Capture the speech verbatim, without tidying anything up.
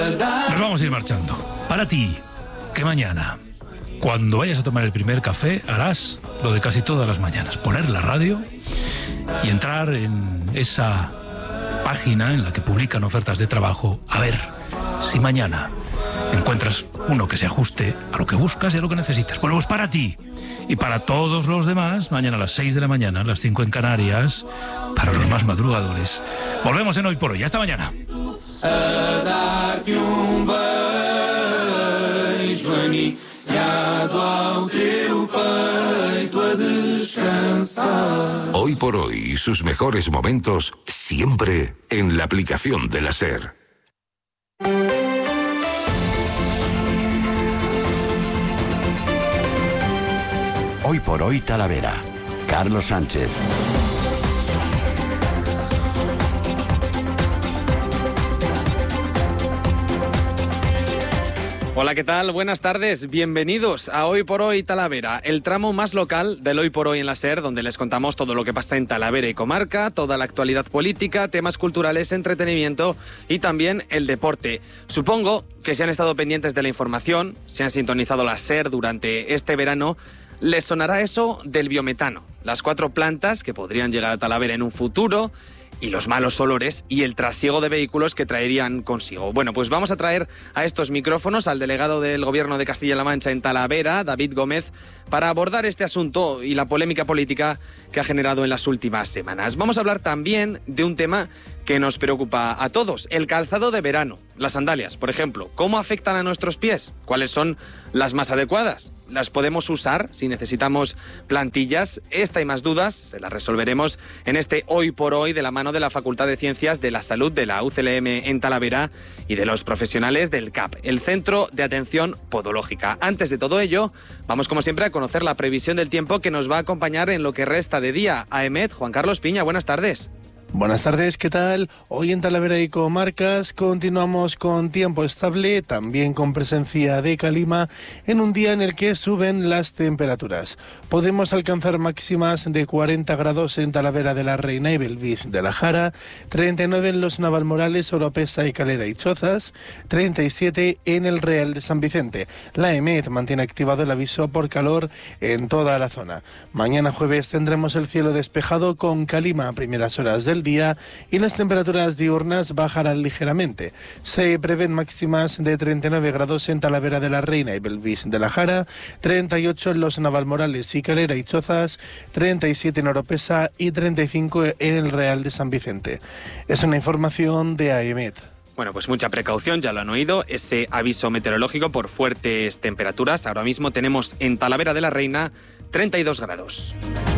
Nos vamos a ir marchando. Para ti, que mañana, cuando vayas a tomar el primer café, harás lo de casi todas las mañanas: poner la radio y entrar en esa página en la que publican ofertas de trabajo, a ver si mañana encuentras uno que se ajuste a lo que buscas y a lo que necesitas. Bueno, pues para ti y para todos los demás, mañana a las seis de la mañana, a las cinco en Canarias, para los más madrugadores. Volvemos en Hoy por Hoy. Hasta mañana. Hoy por Hoy y sus mejores momentos siempre en la aplicación de la SER. Hoy por Hoy Talavera. Carlos Sánchez. Hola, ¿qué tal? Buenas tardes. Bienvenidos a Hoy por Hoy Talavera, el tramo más local del Hoy por Hoy en la SER, donde les contamos todo lo que pasa en Talavera y comarca, toda la actualidad política, temas culturales, entretenimiento y también el deporte. Supongo que si han estado pendientes de la información, si han sintonizado la SER durante este verano, les sonará eso del biometano, las cuatro plantas que podrían llegar a Talavera en un futuro y los malos olores y el trasiego de vehículos que traerían consigo. Bueno, pues vamos a traer a estos micrófonos al delegado del Gobierno de Castilla-La Mancha en Talavera, David Gómez, para abordar este asunto y la polémica política que ha generado en las últimas semanas. Vamos a hablar también de un tema que nos preocupa a todos, el calzado de verano, las sandalias, por ejemplo. ¿Cómo afectan a nuestros pies? ¿Cuáles son las más adecuadas? ¿Las podemos usar si necesitamos plantillas? Esta y más dudas se las resolveremos en este Hoy por Hoy de la mano de la Facultad de Ciencias de la Salud de la U C L M en Talavera y de los profesionales del C A P, el Centro de Atención Podológica. Antes de todo ello, vamos como siempre a conocer la previsión del tiempo que nos va a acompañar en lo que resta de día. AEMET, Juan Carlos Piña, buenas tardes. Buenas tardes, ¿qué tal? Hoy en Talavera y comarcas continuamos con tiempo estable, también con presencia de calima, en un día en el que suben las temperaturas. Podemos alcanzar máximas de cuarenta grados en Talavera de la Reina y Belvís de la Jara, treinta y nueve en los Navalmorales, Oropesa y Calera y Chozas, treinta y siete en el Real de San Vicente. La EMET mantiene activado el aviso por calor en toda la zona. Mañana jueves tendremos el cielo despejado con calima a primeras horas del día y las temperaturas diurnas bajarán ligeramente. Se prevén máximas de treinta y nueve grados en Talavera de la Reina y Belvís de la Jara, treinta y ocho en los Navalmorales y Calera y Chozas, treinta y siete en Oropesa y treinta y cinco en el Real de San Vicente. Es una información de AEMET. Bueno, pues mucha precaución, ya lo han oído, ese aviso meteorológico por fuertes temperaturas. Ahora mismo tenemos en Talavera de la Reina treinta y dos grados.